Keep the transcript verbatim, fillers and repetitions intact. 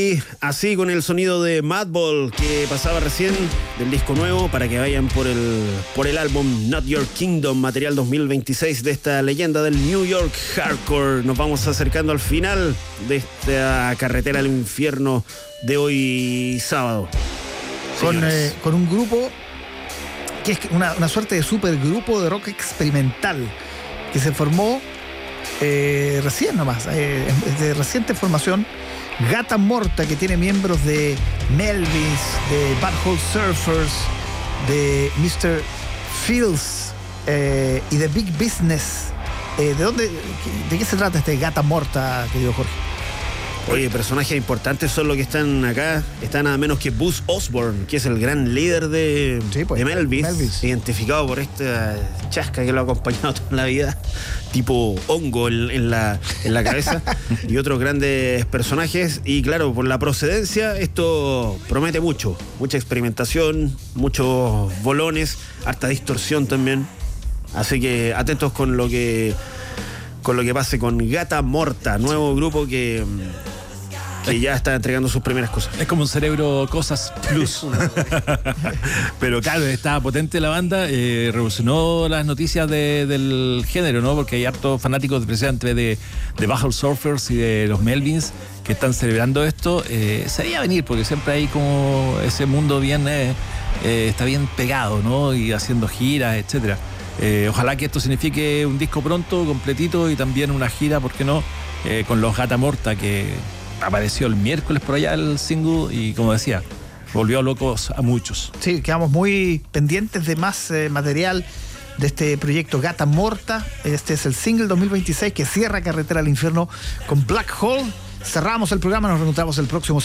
Y así con el sonido de Madball que pasaba recién del disco nuevo, para que vayan por el, por el álbum Not Your Kingdom, material dos mil veintiséis de esta leyenda del New York Hardcore. Nos vamos acercando al final de esta carretera al infierno de hoy sábado. Con, eh, con un grupo que es una, una suerte de supergrupo de rock experimental que se formó eh, recién nomás, eh, de reciente formación. Gata Morta, que tiene miembros de Melvins, de Bad Hole Surfers, de mister Fields eh, y de Big Business. Eh, ¿De dónde, de qué se trata este Gata Morta, querido Jorge? Oye, personajes importantes son los que están acá. Está nada menos que Buzz Osborne, que es el gran líder de, sí, pues, de Melvins, Melvins, identificado por esta chasca que lo ha acompañado toda la vida, tipo hongo en, en, la, en la cabeza, y otros grandes personajes. Y claro, por la procedencia, esto promete mucho. Mucha experimentación, muchos bolones, harta distorsión también. Así que atentos con lo que, con lo que pase con Gata Morta, nuevo grupo que... que ya está entregando sus primeras cosas. Es como un Cerebro Cosas Plus. Pero claro, estaba potente la banda, eh, revolucionó las noticias de, del género, ¿no? Porque hay hartos fanáticos precisamente de, de Bad Hole Surfers y de los Melvins que están celebrando esto. Eh, se veía venir, porque siempre hay como ese mundo bien, eh, eh, está bien pegado, ¿no? Y haciendo giras, etcétera. Eh, ojalá que esto signifique un disco pronto, completito, y también una gira, ¿por qué no? Eh, con los Gata Morta, que apareció el miércoles por allá el single y, como decía, volvió locos a muchos. Sí, quedamos muy pendientes de más eh, material de este proyecto Gata Morta. Este es el single dos mil veintiséis que cierra Carretera al Infierno con Black Hole. Cerramos el programa, nos reencontramos el próximo